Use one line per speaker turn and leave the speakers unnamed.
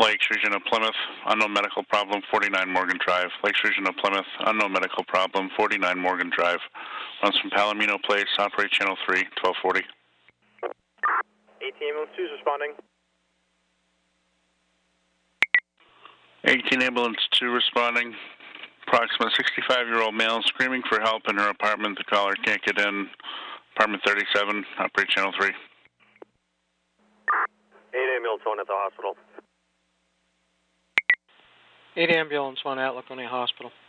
Lakes, region of Plymouth, unknown medical problem, 49 Morgan Drive. Lakes, region of Plymouth, unknown medical problem, 49 Morgan Drive. Runs from Palomino Place, operate channel 3, 1240.
18 ambulance 2 is responding.
18 ambulance 2 responding. Approximate 65-year-old male screaming for help in her apartment. The caller can't get in. Apartment 37, operate channel 3.
8 ambulance 1 at the hospital.
8 ambulance 1 at Laconia Hospital.